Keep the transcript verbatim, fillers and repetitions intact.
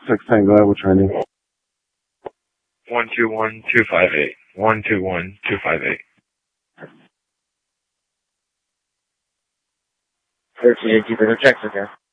six Tango, which training? one two one two five eight. one two one two five eight. thirteen eighteen for the checks again.